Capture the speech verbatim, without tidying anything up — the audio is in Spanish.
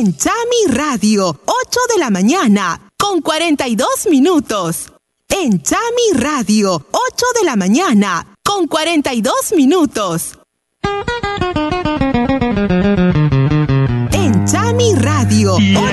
En Chami Radio, ocho de la mañana, con cuarenta y dos minutos. En Chami Radio, ocho de la mañana, con cuarenta y dos minutos. En Chami Radio.